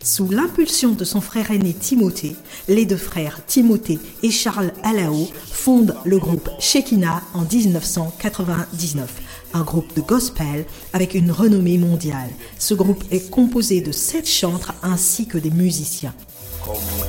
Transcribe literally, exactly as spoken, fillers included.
Sous l'impulsion de son frère aîné Timothée, les deux frères Timothée et Charles Alao fondent le groupe Shekinah en dix-neuf cent quatre-vingt-dix-neuf, un groupe de gospel avec une renommée mondiale. Ce groupe est composé de sept chantres ainsi que des musiciens. Come